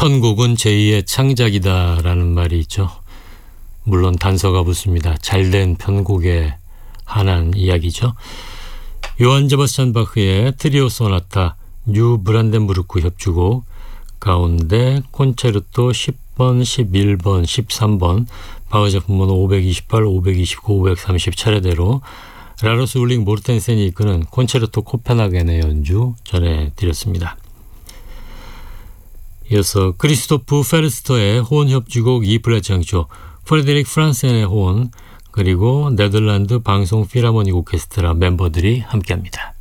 편곡은 제2의 창작이다라는 말이 있죠. 물론 단서가 붙습니다. 잘된 편곡에 한한 이야기죠. 요한 세바스찬 바흐의 트리오 소나타 뉴 브란덴부르크 협주곡 가운데 콘체르토 10번, 11번, 13번 바흐 작품은 528, 529, 530 차례대로 라로스 울링 모르텐센이 이끄는 콘체르토 코펜하겐의 연주 전해드렸습니다. 이어서 크리스토프 페르스터의 호은 협주곡 E 플랫 장조, 프레데릭 프란센의 호은, 그리고 네덜란드 방송 필하모닉 오케스트라 멤버들이 함께합니다.